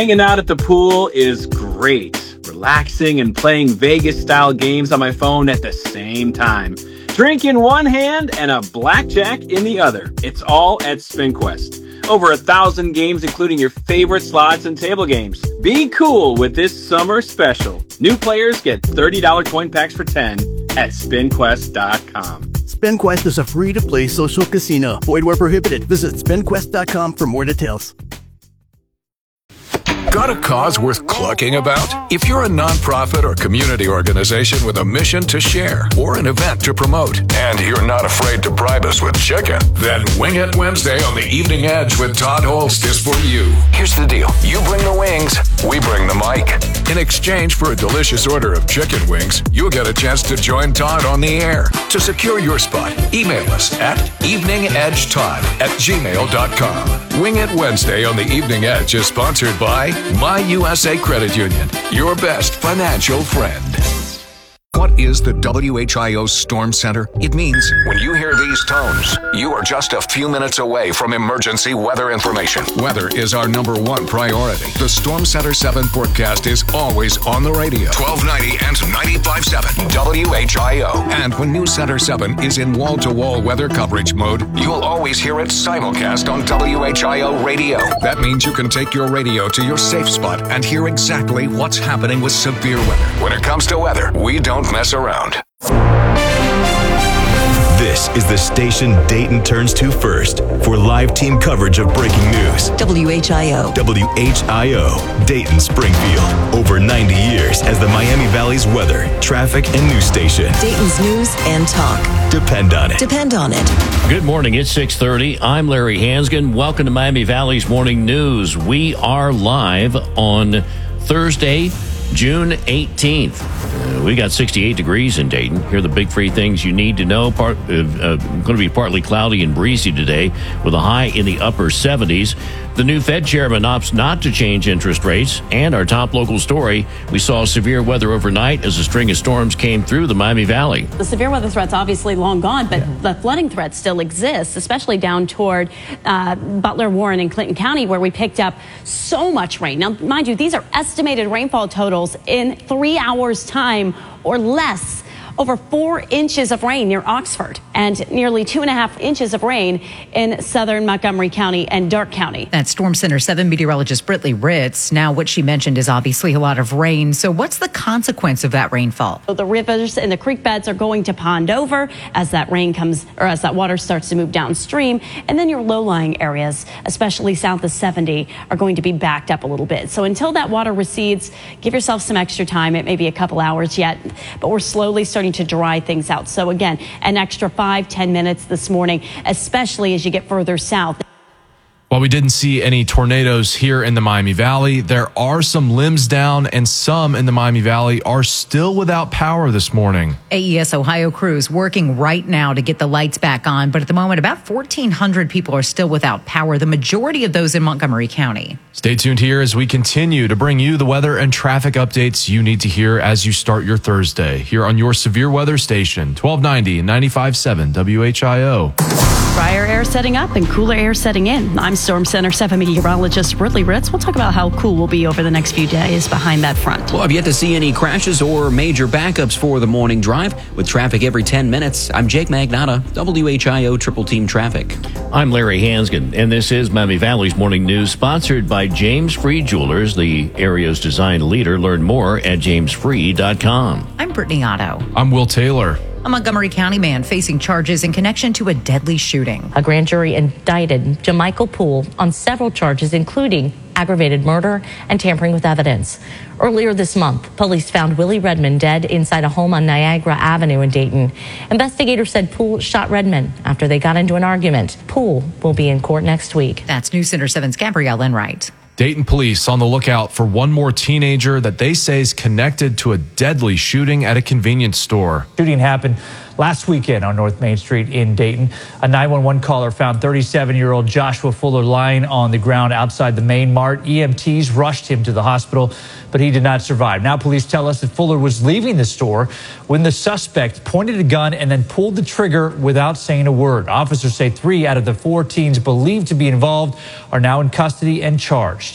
Hanging out at the pool is great. Relaxing and playing Vegas-style games on my phone at the same time. Drink in one hand and a blackjack in the other. It's all at SpinQuest. Over 1,000 games, including your favorite slots and table games. Be cool with this summer special. New players get $30 coin packs for 10 at SpinQuest.com. SpinQuest is a free-to-play social casino. Void where prohibited. Visit SpinQuest.com for more details. Got a cause worth clucking about? If you're a nonprofit or community organization with a mission to share or an event to promote, and you're not afraid to bribe us with chicken, then Wing It Wednesday on the Evening Edge with Todd Holst is for you. Here's the deal. You bring the wings, we bring the mic. In exchange for a delicious order of chicken wings, you'll get a chance to join Todd on the air. To secure your spot, email us at eveningedgetodd@gmail.com. Wing It Wednesday on the Evening Edge is sponsored by My USA Credit Union, your best financial friend. What is the WHIO Storm Center? It means when you hear these tones, you are just a few minutes away from emergency weather information. Weather is our number one priority. The Storm Center 7 forecast is always on the radio. 1290 and 95.7 WHIO. And when News Center 7 is in wall-to-wall weather coverage mode, you'll always hear it simulcast on WHIO radio. That means you can take your radio to your safe spot and hear exactly what's happening with severe weather. When it comes to weather, we don't mess around. This is the station Dayton turns to first for live team coverage of breaking news. WHIO. WHIO, Dayton Springfield. Over 90 years as the Miami Valley's weather, traffic, and news station. Dayton's news and talk. Depend on it. Depend on it. Good morning. It's 6:30. I'm Larry Hansgen. Welcome to Miami Valley's Morning News. We are live on Thursday, June 18th. We got 68 degrees in Dayton. Here are the big three things you need to know. Going to be partly cloudy and breezy today with a high in the upper 70s. The new Fed chairman opts not to change interest rates. And our top local story, we saw severe weather overnight as a string of storms came through the Miami Valley. The severe weather threat's obviously long gone, but the flooding threat still exists, especially down toward Butler, Warren, and Clinton County, where we picked up so much rain. Now, mind you, these are estimated rainfall totals in 3 hours' time or less. Over 4 inches of rain near Oxford and nearly 2.5 inches of rain in southern Montgomery County and Darke County. That's Storm Center 7 meteorologist Britley Ritz. Now, what she mentioned is obviously a lot of rain. So what's the consequence of that rainfall? So the rivers and the creek beds are going to pond over as that rain comes, or as that water starts to move downstream. And then your low-lying areas, especially south of 70, are going to be backed up a little bit. So until that water recedes, give yourself some extra time. It may be a couple hours yet, but we're slowly starting to dry things out. So again, an extra 5-10 minutes this morning, especially as you get further south. While we didn't see any tornadoes here in the Miami Valley, there are some limbs down and some in the Miami Valley are still without power this morning. AES Ohio crews working right now to get the lights back on, but at the moment about 1,400 people are still without power, the majority of those in Montgomery County. Stay tuned here as we continue to bring you the weather and traffic updates you need to hear as you start your Thursday here on your severe weather station, 1290 and 95.7 WHIO. Drier air setting up and cooler air setting in. I'm Storm Center 7 meteorologist Britley Ritz. We'll talk about how cool we'll be over the next few days behind that front. Well, I've yet to see any crashes or major backups for the morning drive. With traffic every 10 minutes, I'm Jake Magnata, WHIO Triple Team Traffic. I'm Larry Hansgen, and this is Miami Valley's Morning News, sponsored by James Free Jewelers, the area's design leader. Learn more at jamesfree.com. I'm Brittany Otto. I'm Will Taylor. A Montgomery County man facing charges in connection to a deadly shooting. A grand jury indicted Jamichael Poole on several charges, including aggravated murder and tampering with evidence. Earlier this month, police found Willie Redmond dead inside a home on Niagara Avenue in Dayton. Investigators said Poole shot Redmond after they got into an argument. Poole will be in court next week. That's News Center 7's Gabrielle Enright. Dayton police on the lookout for one more teenager that they say is connected to a deadly shooting at a convenience store. Shooting happened last weekend on North Main Street in Dayton. A 911 caller found 37-year-old Joshua Fuller lying on the ground outside the Main Mart. EMTs rushed him to the hospital, but he did not survive. Now police tell us that Fuller was leaving the store when the suspect pointed a gun and then pulled the trigger without saying a word. Officers say 3 out of the 4 teens believed to be involved are now in custody and charged.